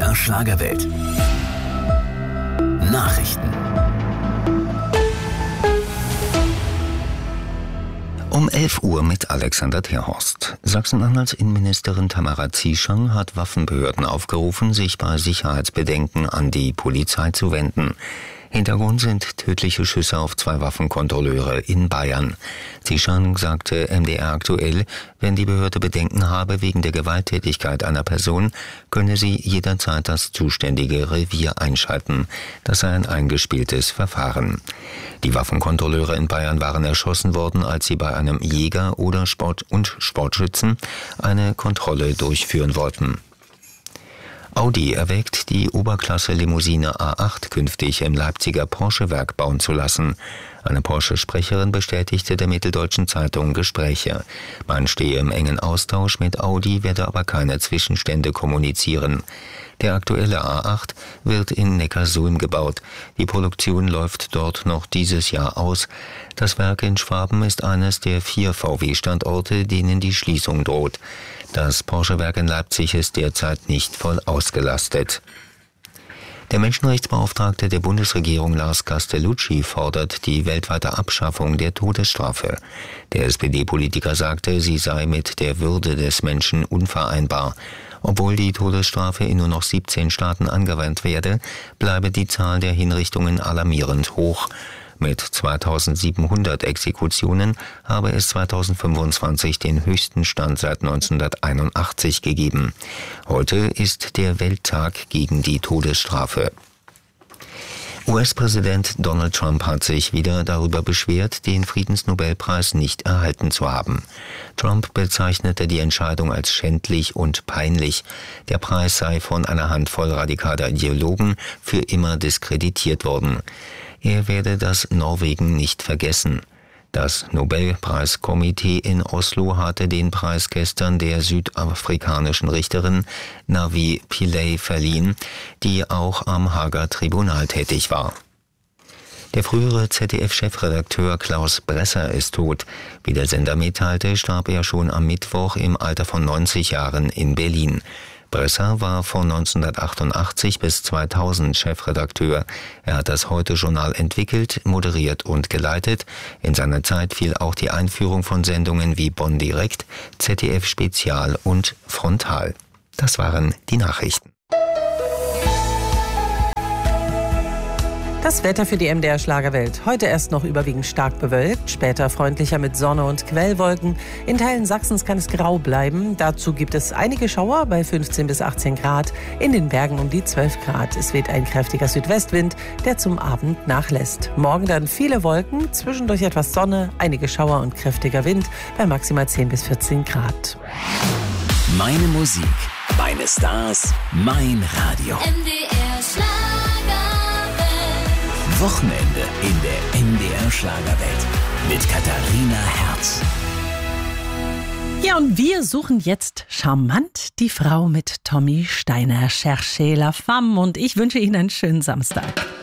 MDR Schlagerwelt. Nachrichten. Um 11 Uhr mit Alexander Terhorst. Sachsen-Anhalts Innenministerin Tamara Zieschang hat Waffenbehörden aufgerufen, sich bei Sicherheitsbedenken an die Polizei zu wenden. Hintergrund sind tödliche Schüsse auf 2 Waffenkontrolleure in Bayern. Zieschang sagte MDR aktuell, wenn die Behörde Bedenken habe wegen der Gewalttätigkeit einer Person, könne sie jederzeit das zuständige Revier einschalten. Das sei ein eingespieltes Verfahren. Die Waffenkontrolleure in Bayern waren erschossen worden, als sie bei einem Jäger oder Sportschützen eine Kontrolle durchführen wollten. Audi erwägt, die Oberklasse-Limousine A8 künftig im Leipziger Porsche-Werk bauen zu lassen. Eine Porsche-Sprecherin bestätigte der Mitteldeutschen Zeitung Gespräche. Man stehe im engen Austausch mit Audi, werde aber keine Zwischenstände kommunizieren. Der aktuelle A8 wird in Neckarsulm gebaut. Die Produktion läuft dort noch dieses Jahr aus. Das Werk in Schwaben ist eines der 4 VW-Standorte, denen die Schließung droht. Das Porsche-Werk in Leipzig ist derzeit nicht voll ausgelastet. Der Menschenrechtsbeauftragte der Bundesregierung Lars Castellucci fordert die weltweite Abschaffung der Todesstrafe. Der SPD-Politiker sagte, sie sei mit der Würde des Menschen unvereinbar. Obwohl die Todesstrafe in nur noch 17 Staaten angewandt werde, bleibe die Zahl der Hinrichtungen alarmierend hoch. Mit 2700 Exekutionen habe es 2025 den höchsten Stand seit 1981 gegeben. Heute ist der Welttag gegen die Todesstrafe. US-Präsident Donald Trump hat sich wieder darüber beschwert, den Friedensnobelpreis nicht erhalten zu haben. Trump bezeichnete die Entscheidung als schändlich und peinlich. Der Preis sei von einer Handvoll radikaler Ideologen für immer diskreditiert worden. Er werde das Norwegen nicht vergessen. Das Nobelpreiskomitee in Oslo hatte den Preis gestern der südafrikanischen Richterin Navi Pillay verliehen, die auch am Haager Tribunal tätig war. Der frühere ZDF-Chefredakteur Klaus Bresser ist tot. Wie der Sender mitteilte, starb er schon am Mittwoch im Alter von 90 Jahren in Berlin. Bresser war von 1988 bis 2000 Chefredakteur. Er hat das Heute-Journal entwickelt, moderiert und geleitet. In seiner Zeit fiel auch die Einführung von Sendungen wie Bonn Direkt, ZDF Spezial und Frontal. Das waren die Nachrichten. Das Wetter für die MDR Schlagerwelt. Heute erst noch überwiegend stark bewölkt, später freundlicher mit Sonne und Quellwolken. In Teilen Sachsens kann es grau bleiben. Dazu gibt es einige Schauer bei 15 bis 18 Grad. In den Bergen um die 12 Grad. Es weht ein kräftiger Südwestwind, der zum Abend nachlässt. Morgen dann viele Wolken, zwischendurch etwas Sonne, einige Schauer und kräftiger Wind bei maximal 10 bis 14 Grad. Meine Musik, meine Stars, mein Radio. MDR Schlagerwelt. Wochenende in der MDR Schlagerwelt mit Katharina Herz. Ja, und wir suchen jetzt charmant die Frau mit Tommy Steiner, Cherchez la femme. Und ich wünsche Ihnen einen schönen Samstag.